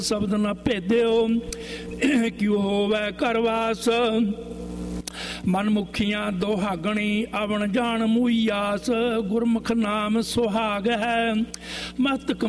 शब्द न भेद्यो क्यों होवै करवास मनमुखियां दोहागणी अवन जान मुईयास गुरमुख नाम सुहाग है मस्तक